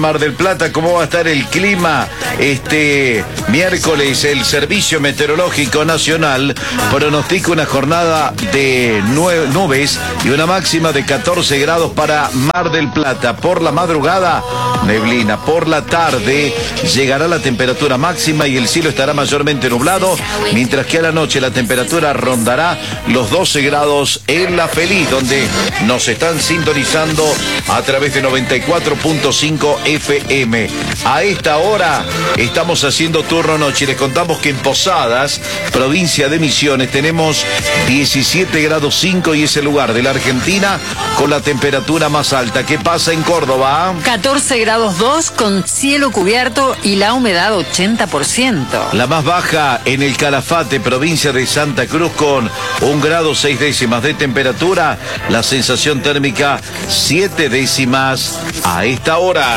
Mar del Plata, ¿cómo va a estar el clima este miércoles? El Servicio Meteorológico Nacional pronostica una jornada de nubes y una máxima de 14 grados para Mar del Plata. Por la madrugada, neblina. Por la tarde llegará la temperatura máxima y el cielo estará mayormente nublado, mientras que a la noche la temperatura rondará los 12 grados en La Feliz, donde nos están sintonizando a través de 94.5 FM. A esta hora estamos haciendo turno noche y les contamos que en Posadas, provincia de Misiones, tenemos 17 grados 5 y es el lugar de la Argentina con la temperatura más alta. ¿Qué pasa en Córdoba? 14 grados 2 con cielo cubierto y la humedad 80%. La más baja en el Calafate, provincia de Santa Cruz, con 1 grado 6 décimas de temperatura. La sensación térmica 7 décimas a esta hora.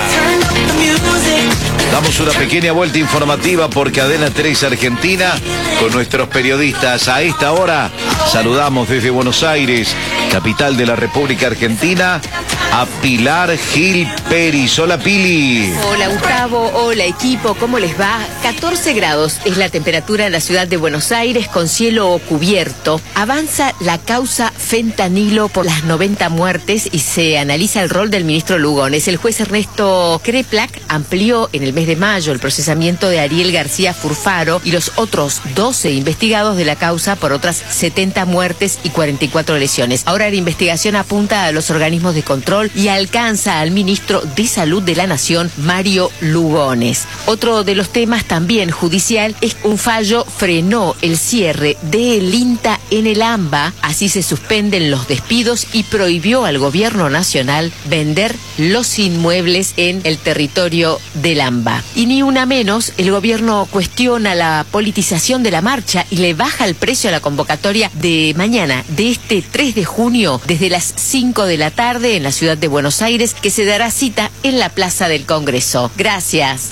Damos una pequeña vuelta informativa por Cadena 3 Argentina con nuestros periodistas. A esta hora saludamos desde Buenos Aires, capital de la República Argentina, a Pilar Gil Peris. Hola, Pili. Hola, Gustavo. Hola, equipo. ¿Cómo les va? 14 grados es la temperatura en la ciudad de Buenos Aires con cielo cubierto. Avanza la causa fentanilo por las 90 muertes y se analiza el rol del ministro Lugones. El juez Ernesto Kreplak amplió en el mes de mayo el procesamiento de Ariel García Furfaro y los otros 12 investigados de la causa por otras 70 muertes y 44 lesiones. Ahora la investigación apunta a los organismos de control y alcanza al ministro de Salud de la Nación, Mario Lugones. Otro de los temas también judicial es un fallo frenó el cierre del INTA en el AMBA, así se suspenden los despidos y prohibió al gobierno nacional vender los inmuebles en el territorio del AMBA. Y ni una menos, el gobierno cuestiona la politización de la marcha y le baja el precio a la convocatoria de mañana, de este 3 de junio, desde las 5 de la tarde en la ciudad de Buenos Aires, que se dará cita en la Plaza del Congreso. Gracias.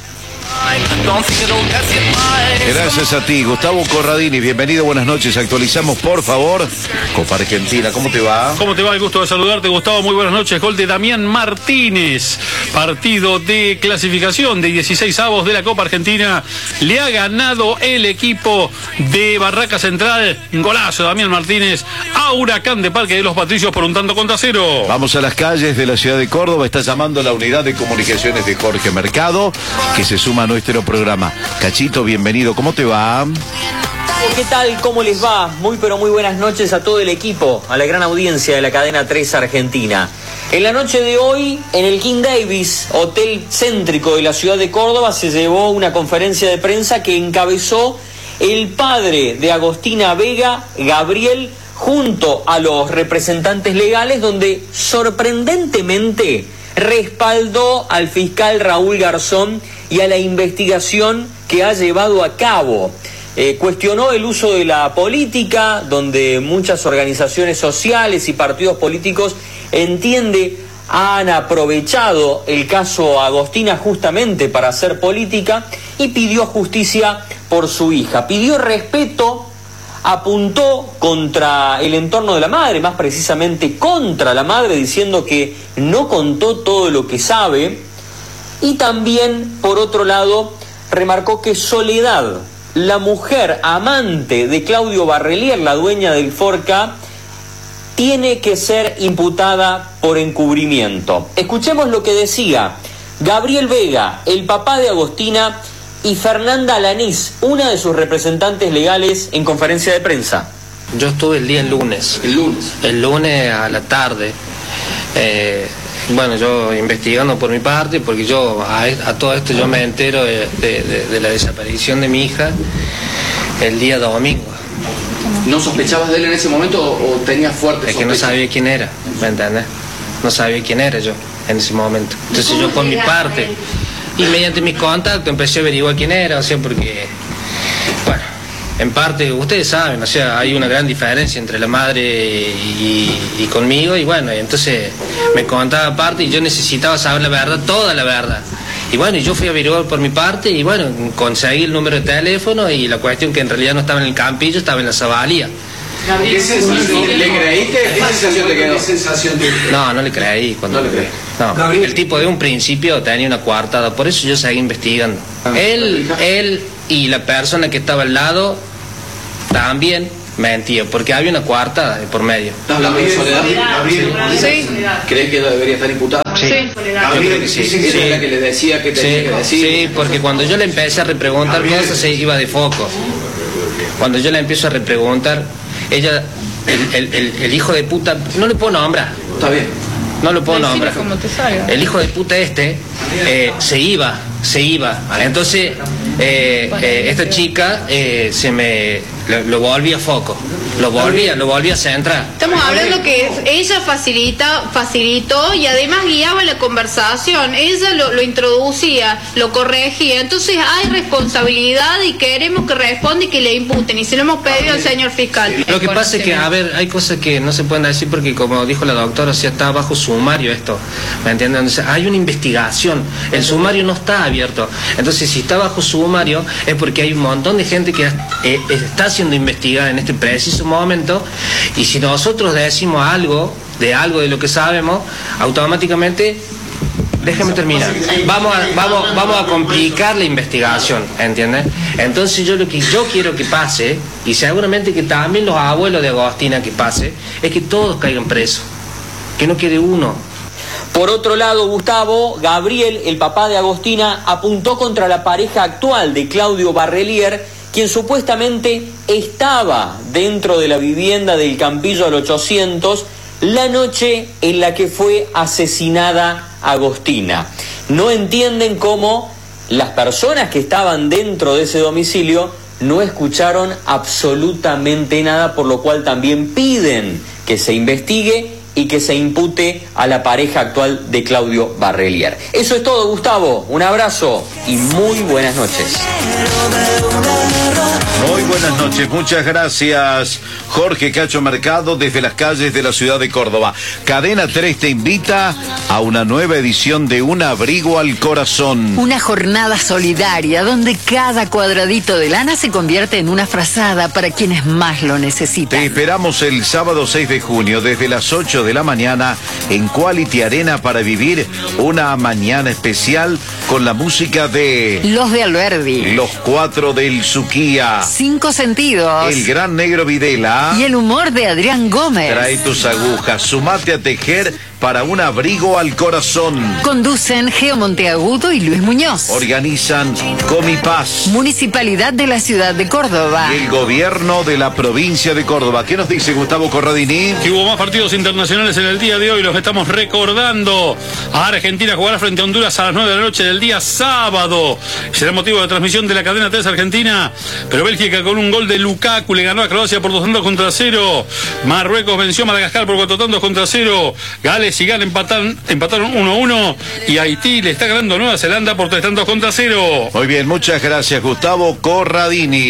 Gracias a ti, Gustavo Corradini. Bienvenido, buenas noches. Actualizamos, por favor, Copa Argentina. ¿Cómo te va? ¿Cómo te va? El gusto de saludarte, Gustavo. Muy buenas noches. Gol de Damián Martínez. Partido de clasificación de 16avos de la Copa Argentina. Le ha ganado el equipo de Barraca Central. Golazo de Damián Martínez a Huracán de Parque de los Patricios por 1-0. Vamos a las calles de la ciudad de Córdoba. Está llamando la unidad de comunicaciones de Jorge Mercado, que se suma a nuestro programa. Cachito, bienvenido. ¿Cómo te va? ¿Qué tal? ¿Cómo les va? Muy pero muy buenas noches a todo el equipo, a la gran audiencia de la Cadena 3 Argentina. En la noche de hoy, en el King Davis, hotel céntrico de la ciudad de Córdoba, se llevó una conferencia de prensa que encabezó el padre de Agostina Vega, Gabriel, junto a los representantes legales, donde sorprendentemente respaldó al fiscal Raúl Garzón y a la investigación que ha llevado a cabo. Cuestionó el uso de la política, donde muchas organizaciones sociales y partidos políticos han aprovechado el caso Agostina justamente para hacer política, y pidió justicia por su hija. Pidió respeto, apuntó contra el entorno de la madre, más precisamente contra la madre, diciendo que no contó todo lo que sabe, y también, por otro lado, remarcó que Soledad, la mujer amante de Claudio Barrelier, la dueña del Forca, tiene que ser imputada por encubrimiento. Escuchemos lo que decía Gabriel Vega, el papá de Agostina, y Fernanda Alanís, una de sus representantes legales, en conferencia de prensa. Yo estuve el lunes. El lunes a la tarde. Bueno, yo investigando por mi parte, porque yo a todo esto yo me entero de la desaparición de mi hija el día domingo. ¿No sospechabas de él en ese momento o tenías fuerte sospecha? Es que no sabía quién era, ¿me entiendes? No sabía quién era yo en ese momento. Entonces yo por mi parte, y mediante mis contactos, empecé a averiguar quién era, o sea, porque, bueno, en parte, ustedes saben, o sea, hay una gran diferencia entre la madre y conmigo, y bueno, entonces me contaba aparte y yo necesitaba saber la verdad, toda la verdad. Y bueno, yo fui a averiguar por mi parte y bueno, conseguí el número de teléfono, y la cuestión que en realidad no estaba en el Campillo, estaba en la Zabalía. ¿Qué sensación le creíste? ¿Qué sensación te quedó? No, no le creí. No le creí. No, Gabriel. el tipo de un principio tenía una coartada, por eso yo seguí investigando. Él y la persona que estaba al lado también mentía, porque había una coartada de por medio. ¿Estás hablando de Soledad? Sí. ¿Crees que debería estar imputada? Sí. Yo creo que sí. Sí, era la que le decía que tenía que decir. Sí, porque cuando yo le empecé a repreguntar cosas se iba de foco. Cuando yo le empiezo a repreguntar, ella, el hijo de puta, no le puedo nombrar. Está bien. No lo puedo nombrar. Como te salga. El hijo de puta se iba. Entonces, esta chica lo volvía foco. Lo volvía a centrar. Estamos hablando que ella facilitó y además guiaba la conversación. Ella lo introducía, lo corregía. Entonces hay responsabilidad y queremos que responda y que le imputen. Y se lo hemos pedido al señor fiscal. Lo que pasa es que, a ver, hay cosas que no se pueden decir porque, como dijo la doctora, o sea, está bajo sumario esto. ¿Me entienden? Entonces, hay una investigación. El sumario no está abierto. Entonces, si está bajo sumario, es porque hay un montón de gente que está siendo investigada en este preciso momento. Y si nosotros decimos algo de lo que sabemos, automáticamente, déjame terminar, vamos a complicar la investigación, ¿entiendes? Entonces lo que yo quiero que pase, y seguramente que también los abuelos de Agostina que pase, es que todos caigan presos, que no quede uno. Por otro lado, Gustavo, Gabriel, el papá de Agostina, apuntó contra la pareja actual de Claudio Barrelier, quien supuestamente estaba dentro de la vivienda del Campillo al 800 la noche en la que fue asesinada Agostina. No entienden cómo las personas que estaban dentro de ese domicilio no escucharon absolutamente nada, por lo cual también piden que se investigue y que se impute a la pareja actual de Claudio Barrelier. Eso es todo, Gustavo. Un abrazo y muy buenas noches. Muy buenas noches, muchas gracias Jorge Cacho Mercado desde las calles de la ciudad de Córdoba. Cadena 3 te invita a una nueva edición de Un Abrigo al Corazón. Una jornada solidaria donde cada cuadradito de lana se convierte en una frazada para quienes más lo necesitan. Te esperamos el sábado 6 de junio desde las 8 de la mañana en Quality Arena para vivir una mañana especial con la música de Los de Alberdi, Los Cuatro del Suquía, Cinco Sentidos, El Gran Negro Videla y el humor de Adrián Gómez. Trae tus agujas, sumate a tejer para un abrigo al corazón. Conducen Geo Monteagudo y Luis Muñoz. Organizan Comipaz, Municipalidad de la Ciudad de Córdoba. y el gobierno de la provincia de Córdoba. ¿Qué nos dice Gustavo Corradini? Que hubo más partidos internacionales en el día de hoy, los estamos recordando. Argentina jugará frente a Honduras a las 9 de la noche del día sábado. Será motivo de transmisión de la cadena 3 Argentina. Pero Bélgica con un gol de Lukaku le ganó a Croacia por 2-0. Marruecos venció a Madagascar por 4-0. Gales y Ghana empataron 1-1. Y Haití le está ganando a Nueva Zelanda por 3-0. Muy bien, muchas gracias Gustavo Corradini.